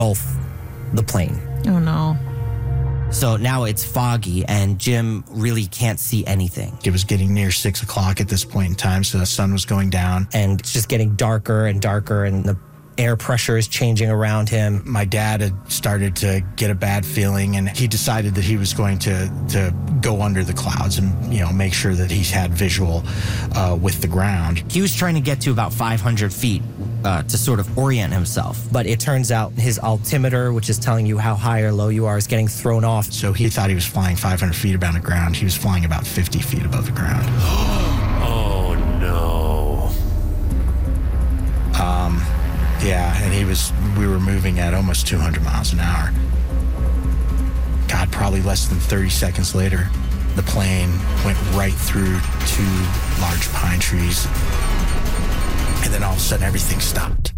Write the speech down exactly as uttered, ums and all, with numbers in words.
engulf the plane. Oh, no. So now it's foggy, and Jim really can't see anything. It was getting near six o'clock at this point in time, so the sun was going down. And it's just getting darker and darker, and the air pressure is changing around him. My dad had started to get a bad feeling, and he decided that he was going to, to go under the clouds and, you know, make sure that he had visual uh, with the ground. He was trying to get to about five hundred feet uh, to sort of orient himself. But it turns out his altimeter, which is telling you how high or low you are, is getting thrown off. So he thought he was flying five hundred feet above the ground. He was flying about fifty feet above the ground. Oh, no. Um... Yeah, and he was, we were moving at almost two hundred miles an hour. God, probably less than thirty seconds later, the plane went right through two large pine trees. And then all of a sudden, everything stopped.